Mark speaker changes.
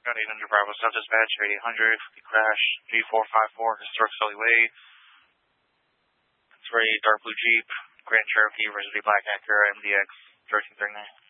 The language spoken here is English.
Speaker 1: Got 800 Bravo South Dispatch, 800, the crash, G454, Historic Sully Way. It's a dark blue Jeep, Grand Cherokee, Residency Black Acura, MDX, 1339.